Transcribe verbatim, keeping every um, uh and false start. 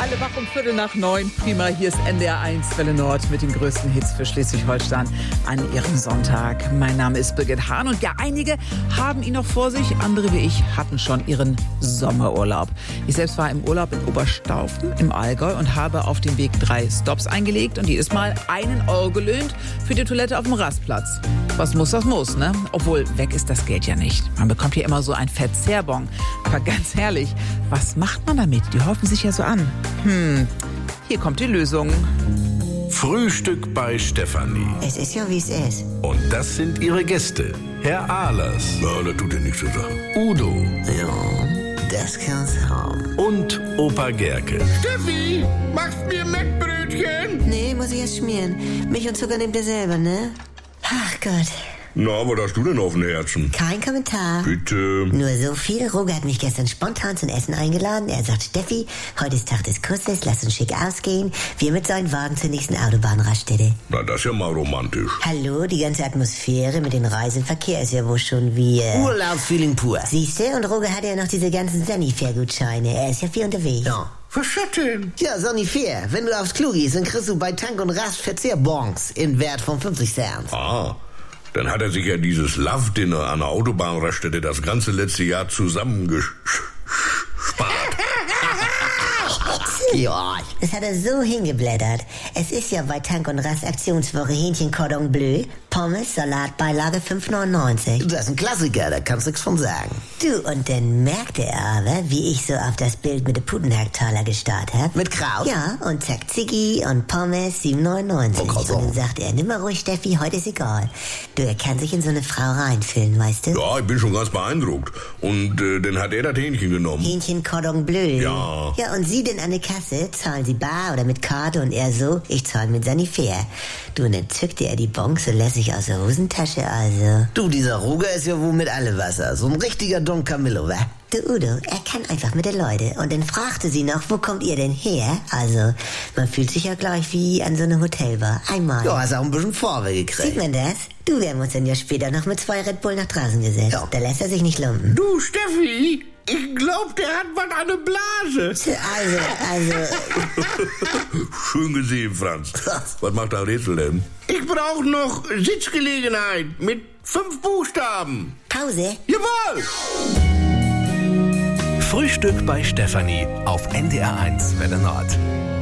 alle wach um Viertel nach neun. Prima, hier ist N D R eins Welle Nord mit den größten Hits für Schleswig-Holstein an ihrem Sonntag. Mein Name ist Birgit Hahn und ja, einige haben ihn noch vor sich, andere wie ich hatten schon ihren Sommerurlaub. Ich selbst war im Urlaub in Oberstaufen im Allgäu und habe auf dem Weg drei Stops eingelegt und jedes Mal einen Euro gelöhnt für die Toilette auf dem Rastplatz. Was muss, das muss, ne? Obwohl, weg ist das Geld ja nicht. Man bekommt hier immer so ein Verzehrbon. Aber ganz ehrlich, was macht man damit? Die häufen sich ja so an. Hm, hier kommt die Lösung. Frühstück bei Stefanie. Es ist ja, wie es ist. Und das sind ihre Gäste. Herr Ahlers. Ja, das tut dir nichts zu sagen. Udo. Ja, das kann's haben. Und Opa Gerke. Steffi, machst mir Mettbrötchen? Nee, muss ich erst schmieren. Milch und Zucker nehmt ihr selber, ne? Ach Gott. Na, was hast du denn auf dem Herzen? Kein Kommentar. Bitte. Nur so viel. Roger hat mich gestern spontan zum Essen eingeladen. Er sagt, Steffi, heute ist Tag des Kusses, lass uns schick ausgehen. Wir mit seinem Wagen zur nächsten Autobahnraststätte. Na, das ist ja mal romantisch. Hallo, die ganze Atmosphäre mit dem Reisenverkehr ist ja wohl schon wie... Äh Urlaubsfeeling pur. Siehste, und Roger hat ja noch diese ganzen Sanifair-Gutscheine. Er ist ja viel unterwegs. Ja. Was ist das denn? Ja, Sanifair. Wenn du aufs Klo gehst, dann kriegst du bei Tank und Rast Verzehrbons in Wert von fünfzig Cent. Ah, dann hat er sich ja dieses Love-Dinner an der Autobahnraststätte das ganze letzte Jahr zusammengespart. Ja. Das hat er so hingeblättert. Es ist ja bei Tank und Rast Aktionswoche Hähnchen Cordon Bleu, Pommes, Salatbeilage fünf neunundneunzig. Das ist ein Klassiker, da kannst du nichts von sagen. Du, und dann merkte er aber, wie ich so auf das Bild mit dem Putenhacktaler gestarrt hab. Mit Kraut? Ja, und zack, Ziggy und Pommes sieben neunundneunzig. Oh, und dann sagt er, nimm mal ruhig, Steffi, heute ist egal. Du, er kann sich in so eine Frau reinfühlen, weißt du? Ja, ich bin schon ganz beeindruckt. Und äh, dann hat er das Hähnchen genommen. Hähnchen Cordon Bleu. Ja. Ja, und Sie denn an der Kasse, zahlen Sie bar oder mit Karte und er so, ich zahle mit Sanifair. Du, und dann zückte er die Bonks so lässig aus der Hosentasche, also. Du, dieser Roger ist ja wohl mit alle Wasser. So ein richtiger Don Camillo, wa? Du Udo, er kann einfach mit den Leuten. Und dann fragte sie noch, wo kommt ihr denn her? Also, man fühlt sich ja gleich wie an so einer Hotelbar. Einmal. Ja, hast auch ein bisschen Vorwärts gekriegt. Sieht man das? Du, wir haben uns dann ja später noch mit zwei Red Bull nach draußen gesetzt. Ja. Da lässt er sich nicht lumpen. Du, Steffi, ich glaub, der hat was an der Blase. Also, also... Schön gesehen, Franz. Was macht der Rätsel denn? Ich brauche noch Sitzgelegenheit mit fünf Buchstaben. Pause? Jawohl! Frühstück bei Stefanie auf N D R eins Welle Nord.